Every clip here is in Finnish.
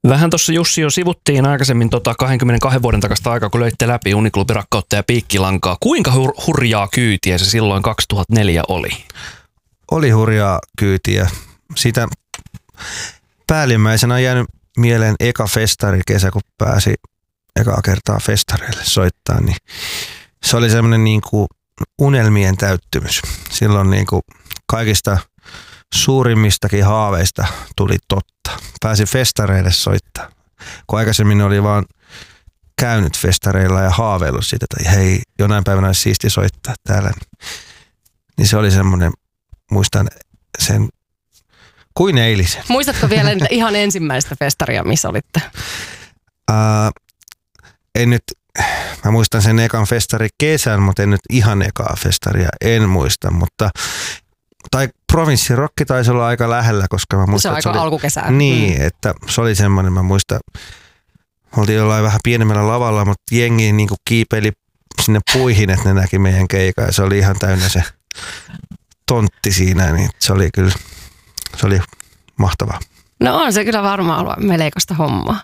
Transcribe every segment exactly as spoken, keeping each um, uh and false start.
Vähän tuossa Jussi jo sivuttiin aikaisemmin tota kaksikymmentäkaksi vuoden takasta aikaa, kun löitte läpi Uniklubi Rakkautta ja Piikkilankaa. Kuinka hur- hurjaa kyytiä se silloin kaksituhattaneljä oli? Oli hurjaa kyytiä. Sitä päällimmäisenä on jäänyt mieleen eka festari kesä, kun pääsi ekaa kertaa festareille soittaa, niin se oli semmoinen niin kuin unelmien täyttymys. Silloin niin kuin kaikista suurimmistakin haaveista tuli totta. Pääsi festareille soittaa. Kun aikaisemmin oli vaan käynyt festareilla ja haaveillut siitä, että hei, jonain päivänä olisi siisti soittaa täällä. Niin se oli semmoinen, muistan sen kuin eilisen. Muistatko vielä ihan ensimmäistä festaria, missä olitte? Uh, en nyt, mä muistan sen ekan festari kesän, mutta en nyt ihan ekaa festaria, en muista, mutta tai provinssirokki taisi olla aika lähellä, koska mä muistan, se on aika oli, alkukesää. Niin, mm. että se oli semmoinen, mä muistan, oltiin jollain vähän pienemmällä lavalla, mutta jengi niin kuin kiipeili sinne puihin, että ne näki meidän keikan ja se oli ihan täynnä se tontti siinä, niin se oli kyllä, se oli mahtavaa. No on se kyllä varmaan ollut meleikosta hommaa.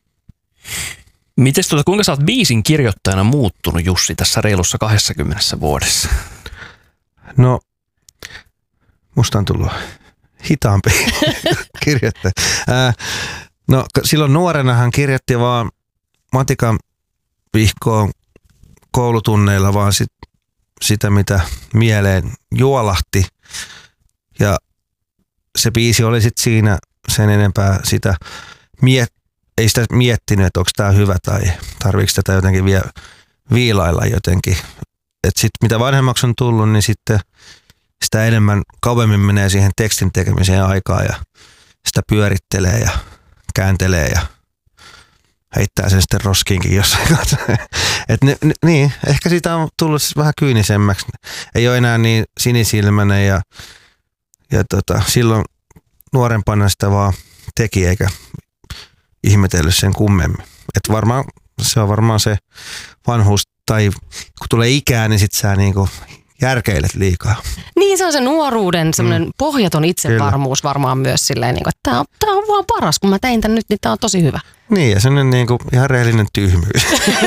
Mites tuota, kuinka sä oot biisin kirjoittajana muuttunut, Jussi, tässä reilussa kaksikymmentä vuodessa? No, musta on tullut hitaampi kirjoittaja. Ää, no, silloin nuorenahan kirjoitti vaan matikan vihkoon koulutunneilla vaan sit, sitä, mitä mieleen juolahti. Ja se biisi oli sitten siinä sen enempää sitä, miet, ei sitä miettinyt, että onko tämä hyvä tai tarviiko tätä jotenkin vielä viilailla jotenkin. Että sitten mitä vanhemmaksi on tullut, niin sitten sitä enemmän kauemmin menee siihen tekstin tekemiseen aikaa ja sitä pyörittelee ja kääntelee ja heittää sen sitten roskiinkin jossain kanssa. Et ne, ne, niin, ehkä siitä on tullut siis vähän kyynisemmäksi. Ei ole enää niin sinisilmäinen ja, ja tota, silloin nuorempana sitä vaan teki eikä ihmetellyt sen kummemmin. Et varmaan, se on varmaan se vanhuus, tai kun tulee ikää, niin sit sä niinku järkeilet liikaa. Niin, se on se nuoruuden semmoinen mm. pohjaton itsevarmuus Kyllä. varmaan myös silleen, niin kuin, että tää on, tää on vaan paras, kun mä tein tän nyt, niin tää on tosi hyvä. Niin, ja semmoinen niinku ihan rehellinen tyhmyys.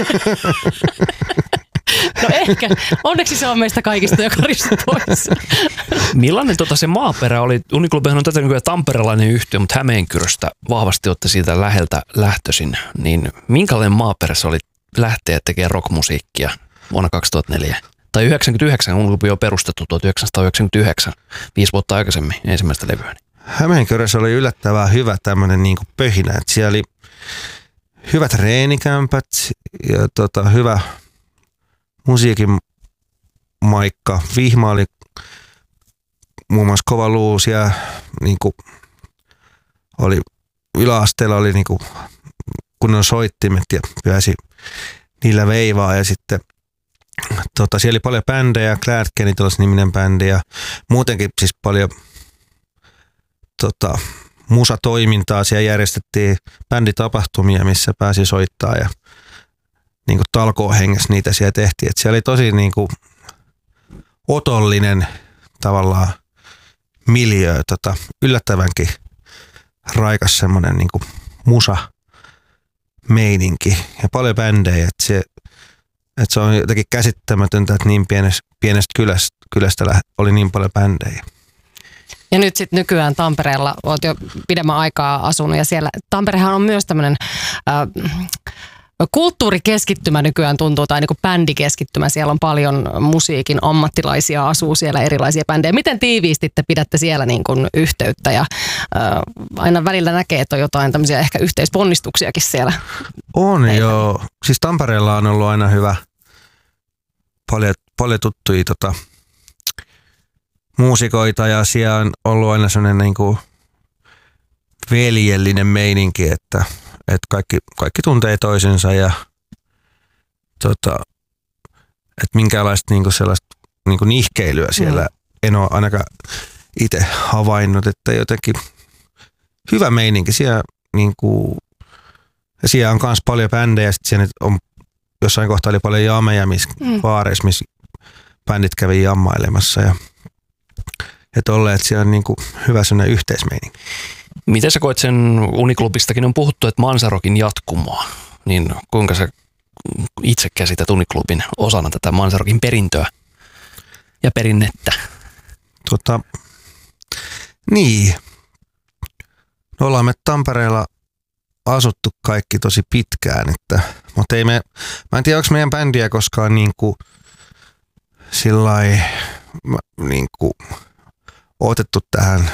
No ehkä. Onneksi se on meistä kaikista joka ristu pois. Millainen tota se maaperä oli? Uniklubihan on tätä nykyään tamperelainen yhtiö, mutta Hämeenkyröstä vahvasti olette siitä läheltä lähtöisin. Niin minkälainen maaperä se oli lähteä tekemään rockmusiikkia vuonna kaksituhattaneljä? Tai yhdeksänkymmentäyhdeksän, Uniklubi on perustettu tuhatyhdeksänsataayhdeksänkymmentäyhdeksän, viisi vuotta aikaisemmin ensimmäistä levyä. Hämeenkyrössä oli yllättävän hyvä tämmöinen niinku pöhinä. Et siellä oli hyvät treenikämpät ja tota, hyvä musiikin maikka. Vihma oli muun muassa kova luus ja niinku oli, yläasteella oli niinku kunnon soittimet ja pääsi niillä veivaa ja sitten tota, siellä oli paljon bändejä, Glad Genitals-niminen bändi ja muutenkin siis paljon tota, musatoimintaa. Siellä järjestettiin bänditapahtumia, missä pääsi soittaa ja niin kuin talkoohengessä niitä siellä tehtiin. Et siellä oli tosi niin kuin otollinen tavallaan miljöö, tota, yllättävänkin raikas semmoinen niin kuin musa meininki ja paljon bändejä. Et se, et se on jotenkin käsittämätöntä, että niin pienestä, pienestä kylästä, kylästä oli niin paljon bändejä. Ja nyt sitten nykyään Tampereella olet jo pidemmän aikaa asunut ja siellä Tamperehan on myös tämmöinen äh, kulttuurikeskittymä nykyään tuntuu, tai niin kuin bändikeskittymä. Siellä on paljon musiikin ammattilaisia, asuu siellä erilaisia bändejä. Miten tiiviisti te pidätte siellä niin kuin yhteyttä ja äh, aina välillä näkee, että on jotain tämmöisiä ehkä yhteisponnistuksiakin siellä? On Heitä. Joo. Siis Tampereella on ollut aina hyvä, paljon, paljon tuttuja tota, muusikoita ja siellä on ollut aina sellainen niin kuin veljellinen meininki, että että kaikki, kaikki tuntee toisensa ja tota, että minkäänlaista niinku sellaista niinku nihkeilyä siellä mm. en ole ainakaan itse havainnut, että jotenkin hyvä meininki siellä niinku, ja siellä on myös paljon bändejä, sitten siellä on jossain kohtaa oli paljon jameja, missä mm. baareissa, missä bändit kävi jammailemassa ja ja tolleen, että siellä on niinku hyvä sellainen yhteismeininki. Miten sä koit sen, Uniklubistakin on puhuttu, että Manzarokin jatkumoa, niin kuinka sä itse käsität Uniklubin osana tätä Manzarokin perintöä ja perinnettä? Tota, niin, no ollaan me Tampereella asuttu kaikki tosi pitkään, että, mutta ei me, mä en tiedä, onko meidän bändiä koskaan niin kuin sillai niin kuin otettu tähän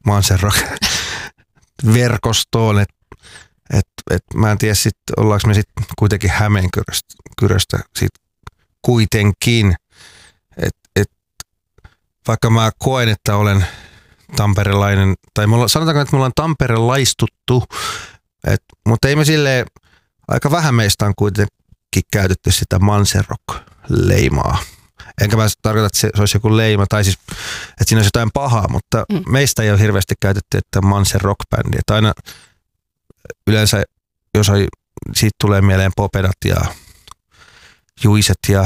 Manzarok-verkostoon, että et, et, mä en tiedä sit, ollaanko me sitten kuitenkin Hämeenkyröstä sit kuitenkin, että et, vaikka mä koen, että olen tamperelainen, tai mulla, sanotaanko, että mulla on tamperelaistuttu, et, mutta ei me silleen, aika vähän meistä on kuitenkin käytetty sitä Manzarok-leimaa. Enkä mä tarkoita, että se, se olisi joku leima, tai siis, että siinä olisi jotain pahaa, mutta mm. meistä ei ole hirveästi käytetty, että Manzarok-bändi. Että aina yleensä, jos on, siitä tulee mieleen Popedat ja Juiset ja,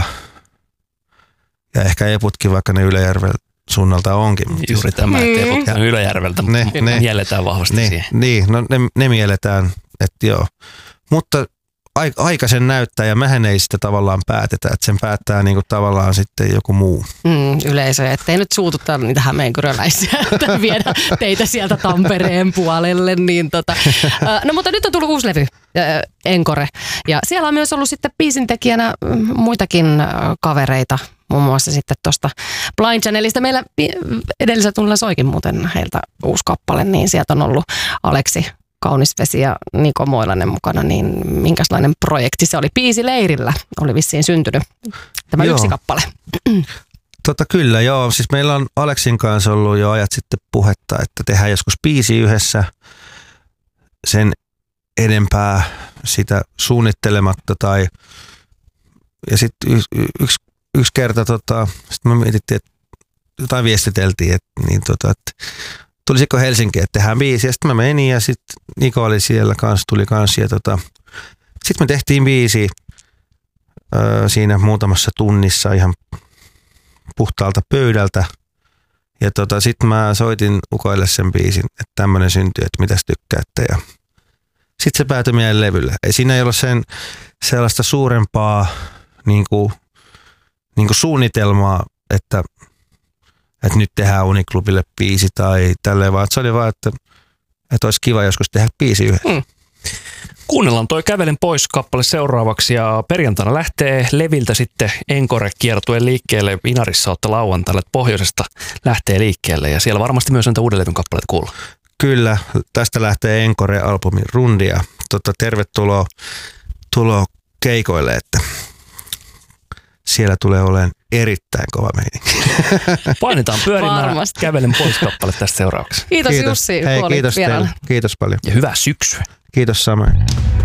ja ehkä Eputkin, vaikka ne Ylöjärven suunnalta onkin. Juuri tämä, että Eput on Ylöjärveltä, ne, ne mielletään vahvasti ne, siihen. Niin, no ne, ne mielletään, että joo. Mutta aika sen näyttää ja mehän ei sitä tavallaan päätetä, että sen päättää niinku tavallaan sitten joku muu. Mm, yleisö, ettei nyt suututtaa niitä hämeenkyröläisiä, että viedä teitä sieltä Tampereen puolelle. Niin tota. No mutta nyt on tullut uusi levy, Encore, ja siellä on myös ollut sitten biisintekijänä muitakin kavereita, muun muassa sitten tuosta Blind Channelista. Meillä edellisellä tunnilla soikin muuten heiltä uusi kappale, niin sieltä on ollut Aleksi Kaunisvesi ja Niko Moilanen mukana, niin minkälainen projekti se oli? Biisileirillä oli vissiin syntynyt tämä joo. yksi kappale. Tota kyllä, joo. Siis meillä on Aleksin kanssa ollut jo ajat sitten puhetta, että tehdään joskus biisi yhdessä, sen enempää sitä suunnittelematta. Tai, ja sitten y- y- yksi, yksi kerta tota, sitten me mietittiin, että jotain viestiteltiin, että, niin tota, että tulisiko Helsinkiin, että tehdään biisi. Ja sitten mä menin ja sitten Niko oli siellä kanssa, tuli kanssa. Ja tota, sitten me tehtiin biisi ö, siinä muutamassa tunnissa ihan puhtaalta pöydältä. Ja tota, sitten mä soitin ukoille sen biisin, että tämmöinen syntyi, että mitäs tykkäätte. Ja sitten se päätyi meidän levylle. Ei siinä ei ole sen sellaista suurempaa niin kuin, niin kuin suunnitelmaa, että että nyt tehdään Uniklubille biisi tai tälleen, vaan se oli vaan, että, että olisi kiva joskus tehdä biisi yhdessä. Mm. Kuunnellaan toi Kävelen pois -kappale seuraavaksi ja perjantaina lähtee Leviltä sitten Encore-kiertue liikkeelle. Inarissa olette lauantaina, että pohjoisesta lähtee liikkeelle ja siellä varmasti myös näitä uuden levyn kappaleita kuulla. Kyllä, tästä lähtee Encore-albumin rundia. Tota, tervetuloa tulo keikoille, että siellä tulee olemaan erittäin kova meininki. Painetaan pyörimään. Varmasti. Kävelen pois -kappale tästä seuraavaksi. Kiitos, kiitos. Jussi. Hei, kiitos teille. Kiitos paljon. Ja hyvää syksyä. Kiitos samoin.